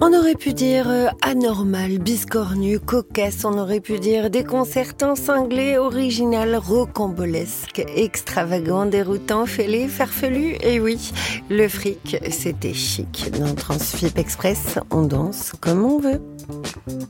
On aurait pu dire anormal, biscornu, cocasse, on aurait pu dire déconcertant, cinglé, original, rocambolesque, extravagant, déroutant, fêlé, farfelu. Et oui, le fric, c'était chic. Dans Transfip Express, on danse comme on veut.